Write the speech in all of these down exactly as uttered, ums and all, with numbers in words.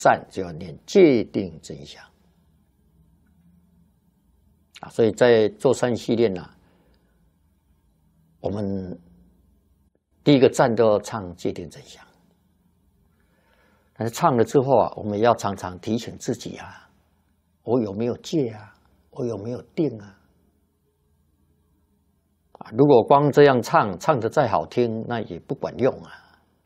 站就要念戒定真相啊，所以在做三系列呢、啊，我们第一个站都要唱戒定真相。但是唱了之后啊，我们要常常提醒自己啊，我有没有戒啊？我有没有定啊？啊，如果光这样唱，唱得再好听，那也不管用啊。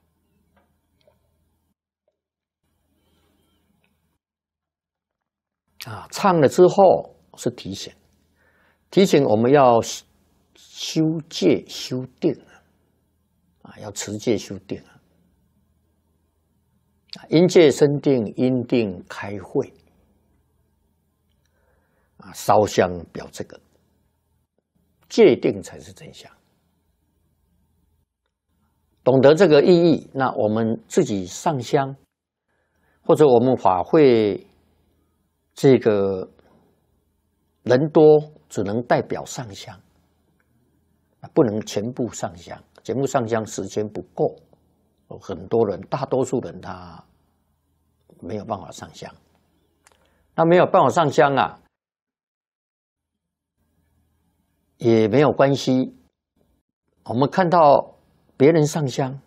啊，唱了之后是提醒，提醒我们要修戒修定啊，要持戒修定啊。因戒生定，因定开慧啊，烧香表这个戒定才是真相。懂得这个意义，那我们自己上香，或者我们法会这个人多，只能代表上香，不能全部上香。全部上香时间不够，很多人，大多数人他没有办法上香。那没有办法上香啊，也没有关系。我们看到别人上香，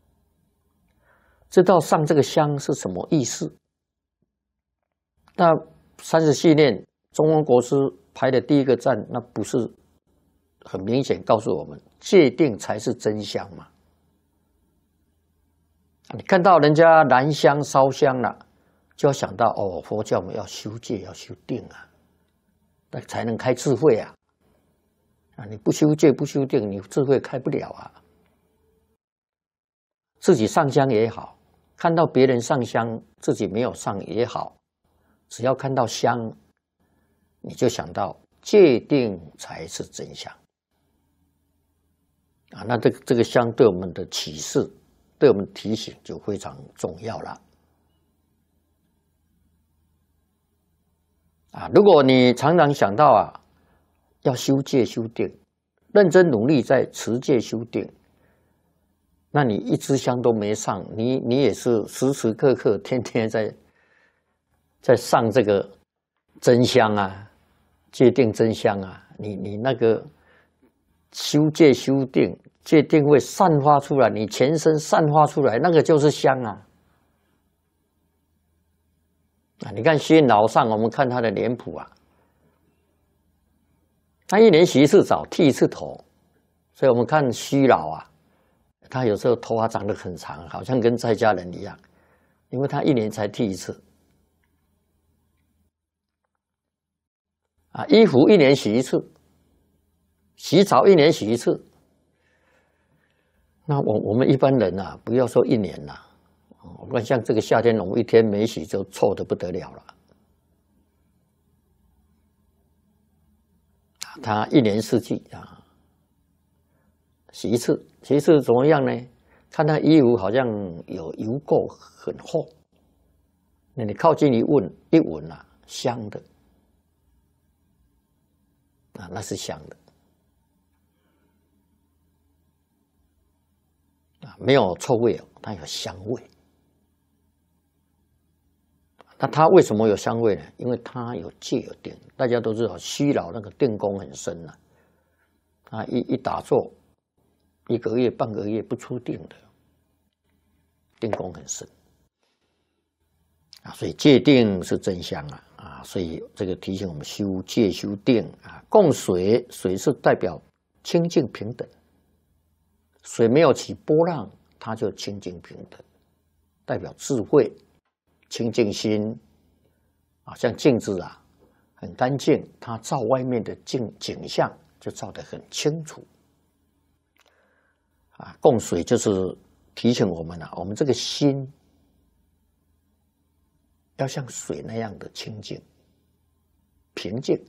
知道上这个香是什么意思。那三十系列中文国师排的第一个站，那不是很明显告诉我们，戒定才是真香嘛？你看到人家燃香烧香了，就要想到哦，佛教我们要修戒，要修定啊，那才能开智慧啊！啊，你不修戒不修定，你智慧开不了啊。自己上香也好，看到别人上香，自己没有上也好，只要看到香，你就想到戒定才是真相啊！那这个这个香对我们的启示，对我们的提醒就非常重要了啊！如果你常常想到啊，要修戒修定，认真努力在持戒修定，那你一支香都没上，你你也是时时刻刻天天在在上这个真香啊，戒定真香啊，你你那个修戒修定，戒定会散发出来，你全身散发出来，那个就是香啊！啊，你看虚老上，我们看他的脸谱啊，他一年洗一次澡，剃一次头，所以我们看虚老啊。他有时候头发长得很长，好像跟在家人一样，因为他一年才剃一次。啊，衣服一年洗一次，洗澡一年洗一次。那我我们一般人啊，不要说一年啦，我们像这个夏天，我们一天没洗就臭得不得了了。他一年四季啊，洗一次，洗一次怎么样呢？看他衣服好像有油垢很厚，那你靠近一闻，一闻啊，香的啊，那是香的啊，没有臭味哦，它有香味。那它为什么有香味呢？因为它有戒有定。大家都知道，虚老那个定功很深呐、啊，他一一打坐。一个月、半个月不出定的，定功很深啊，所以戒定是真香啊啊，所以这个提醒我们修戒修定啊。供水，水是代表清净平等，水没有起波浪，它就清净平等，代表智慧、清净心啊。像镜子啊，很干净，它照外面的景景象就照得很清楚。啊，供水就是提醒我们啊，我们这个心要像水那样的清净、平静。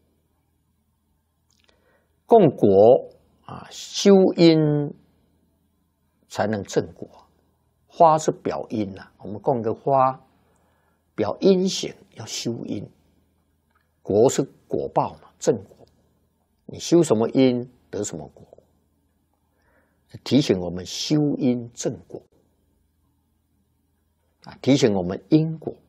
供果啊，修因才能正果。花是表因呐、啊，我们供个花，表因行，要修因。果是果报嘛，正果。你修什么因，得什么果。提醒我们修因正果啊，提醒我们因果。